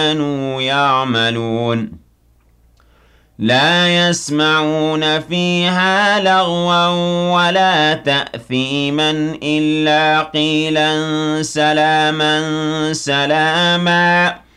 كانوا يعملون لا يسمعون فيها لغوا ولا تأثيما إلا قيلا سلاما سلاما